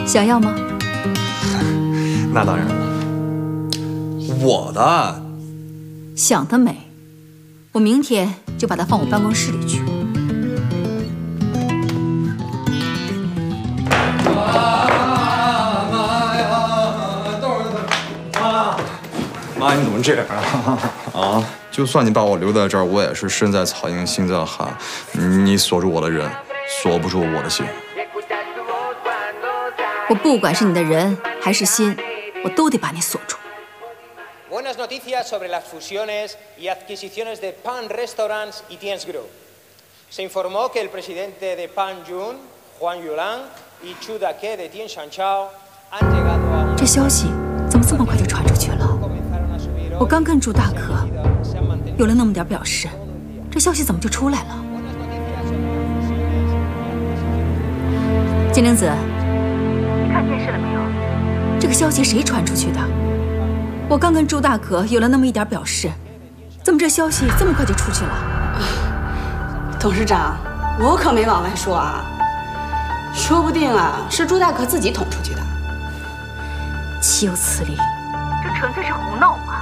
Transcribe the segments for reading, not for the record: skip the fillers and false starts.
想要吗？ 那当然了，我的。 想得美！我明天就把它放我办公室里去。 妈，你怎么这样啊？啊！就算你把我留在这儿，我也是身在曹营心在汉。你锁住我的人，锁不住我的心。 我不管是你的人还是心，我都得把你锁住。 Buenas noticias sobre las fusiones y adquisiciones de Pan Restaurants y Tiens Group. Se informó que el presidente de Pan Jun, Juan Yulan, y Chu Dake de Tian Shanchao han llegado a un... 这消息怎么这么快就传出去了？我刚跟朱大可有了那么点表示，这消息怎么就出来了？金玲子，你看电视了没有？这个消息谁传出去的？我刚跟朱大可有了那么一点表示，怎么这消息这么快就出去了？ 董事长，我可没往外说啊，说不定啊是朱大可自己捅出去的。 岂有此理！这纯粹是胡闹嘛！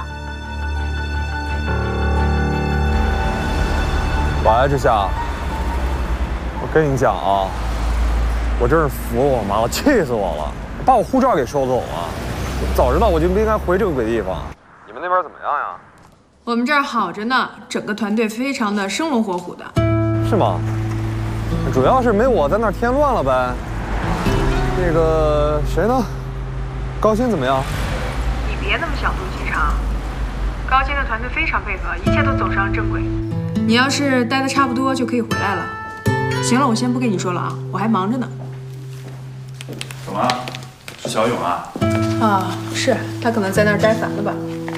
喂，志夏，我跟你讲啊，我真是服了我妈了，气死我了，把我护照给收走了。早知道我就不应该回这个鬼地方。你们那边怎么样呀？ 我们这儿好着呢，整个团队非常的生龙活虎的。 是吗？主要是没我在那儿添乱了呗。那个谁呢？高鑫怎么样？ 你别那么小肚鸡肠。高鑫的团队非常配合，一切都走上了正轨。你要是待得差不多，就可以回来了。行了，我先不跟你说了啊，我还忙着呢。 怎么？是小勇啊？ 啊，是他可能在那儿待烦了吧？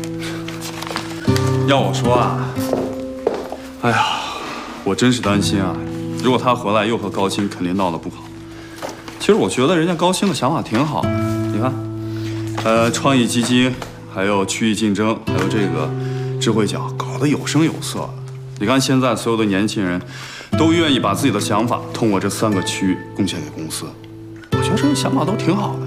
要我说啊，哎呀，我真是担心啊！如果他回来又和高鑫肯定闹得不好。其实我觉得人家高鑫的想法挺好的，你看，创意基金，还有区域竞争，还有这个智慧角，搞得有声有色。你看现在所有的年轻人，都愿意把自己的想法通过这3个区域贡献给公司。我觉得这个想法都挺好的。